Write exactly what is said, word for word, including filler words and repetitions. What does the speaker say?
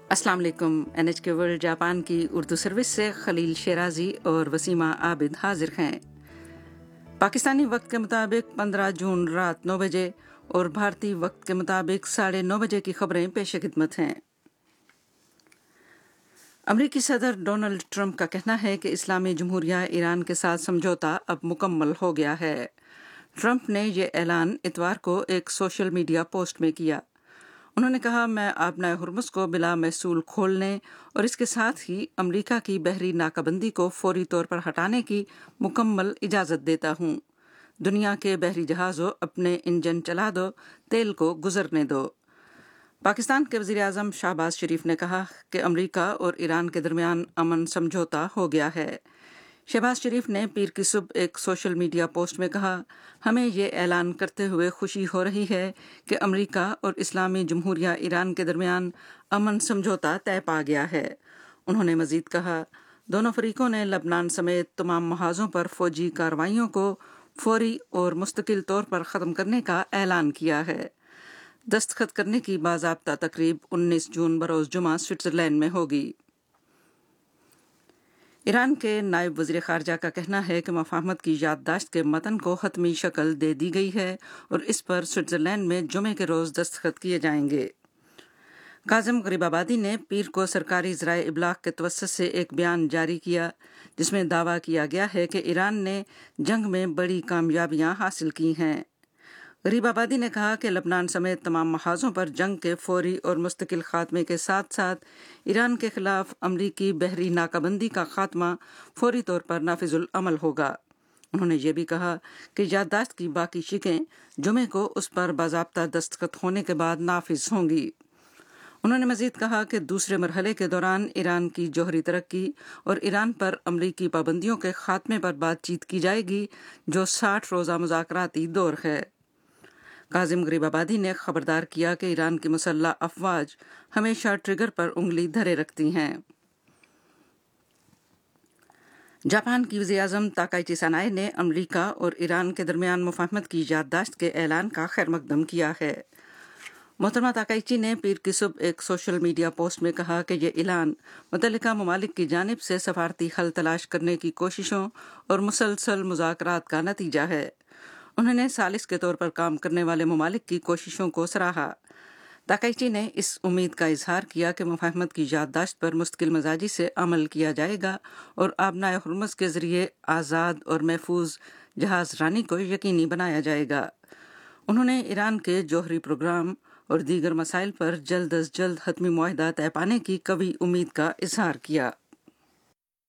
अस्सलाम वालेकुम। N H के वर्ल्ड जापान की उर्दू सर्विस से खलील शेराजी और वसीमा आबिद हाजिर हैं। पाकिस्तानी वक्त के मुताबिक पंद्रह जून रात नौ बजे और भारतीय वक्त के मुताबिक साढ़े नौ बजे की खबरें पेश खिदमत हैं। अमरीकी सदर डोनाल्ड ट्रंप का कहना है कि इस्लामी जमहूरिया ईरान के साथ समझौता अब मुकम्मल हो गया है। ट्रंप ने ये ऐलान इतवार को एक सोशल मीडिया पोस्ट में किया। उन्होंने कहा, मैं आबनाए हुर्मुज को बिला महसूल खोलने और इसके साथ ही अमेरिका की बहरी नाकाबंदी को फौरी तौर पर हटाने की मुकम्मल इजाज़त देता हूँ। दुनिया के बहरी जहाज़ों, अपने इंजन चला दो, तेल को गुजरने दो। पाकिस्तान के वज़ीर आज़म शहबाज शरीफ ने कहा कि अमेरिका और ईरान के दरमियान अमन समझौता हो गया है। शहबाज शरीफ ने पीर की सुबह एक सोशल मीडिया पोस्ट में कहा, हमें ये ऐलान करते हुए खुशी हो रही है कि अमेरिका और इस्लामी जमहूरिया ईरान के दरमियान अमन समझौता तय पा गया है। उन्होंने मजीद कहा, दोनों फरीकों ने लबनान समेत तमाम महाजों पर फौजी कार्रवाइयों को फौरी और मुस्तकिल तौर पर ख़त्म करने का ऐलान किया है। दस्तखत करने की बाज़ाब्ता तकरीब उन्नीस जून बरोज़ जुमा स्विट्ज़रलैंड में होगी। ईरान के नायब वज़ीर ख़ारजा का कहना है कि मफाहमत की याददाश्त के मतन को हतमी शक्ल दे दी गई है और इस पर स्विट्ज़रलैंड में जुमे के रोज़ दस्तखत किए जाएंगे। काज़िम गरीबाबादी ने पीर को सरकारी ज़राए इब्लाग के तवस्सुत से एक बयान जारी किया जिसमें दावा किया गया है कि ईरान ने जंग में बड़ी कामयाबियां हासिल की हैं। गरीबाबादी ने कहा कि लबनान समेत तमाम महाजों पर जंग के फौरी और मुस्तकिल खात्मे के साथ साथ ईरान के खिलाफ अमरीकी बहरी नाकाबंदी का खात्मा फौरी तौर पर नाफिजुल अमल होगा। उन्होंने ये भी कहा कि याददाश्त की बाकी शिकें जुमे को उस पर बाज़ाब्ता दस्तखत होने के बाद नाफिज होंगी। उन्होंने मजीद कहा कि दूसरे मरहले के दौरान ईरान की जौहरी तरक्की और ईरान पर अमरीकी पाबंदियों के खात्मे पर बातचीत की जाएगी, जो साठ रोज़ा मुज़ाकराती दौर है। काज़िम गरीबाबादी ने खबरदार किया कि ईरान की मुसल्लह अफवाज हमेशा ट्रिगर पर उंगली धरे रखती हैं। जापान की वज़ीर आज़म ताकाइची सनाए ने अमेरिका और ईरान के दरमियान मुफाहमत की याददाश्त के ऐलान का खैर मकदम किया है। मोहतरमा ताकाइची ने पीर की सुबह एक सोशल मीडिया पोस्ट में कहा कि ये ऐलान मुतल्लिका ममालिक की जानिब से सफारती हल तलाश करने की कोशिशों और मुसलसल मुज़ाकरात का नतीजा है। उन्होंने सालिस के तौर पर काम करने वाले ममालिक की कोशिशों को सराहा। ताकाइची ने इस उम्मीद का इजहार किया कि मुफाहमत की याददाश्त पर मुस्तकिल मजाजी से अमल किया जाएगा और आबनाए हुर्मुज के जरिए आज़ाद और महफूज जहाज रानी को यकीनी बनाया जाएगा। उन्होंने ईरान के जौहरी प्रोग्राम और दीगर मसाइल पर जल्द अज जल्द हतमी मुआहदा तय पाने की कवी उम्मीद का इजहार किया।